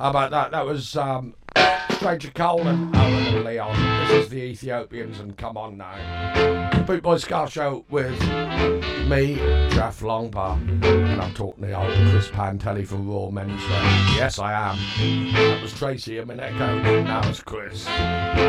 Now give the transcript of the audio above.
How about that? That was Stranger Cole and Owen and Leon. This is the Ethiopians, and come on now. Bootboy Ska Show with me, Jeff Longbar, and I'm talking the old Chris Pantelli from Raw Men's Day. Yes, I am. That was Tracy a minute ago. Now it's Chris.